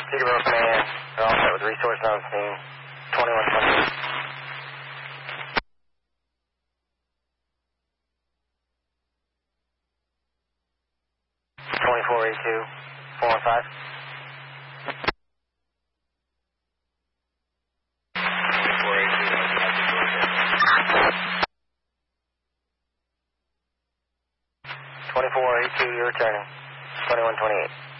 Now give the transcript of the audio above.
Peterborough Command, they're all set with resource on scene, 2128. 2482, 415. 2482, you're returning, 2128.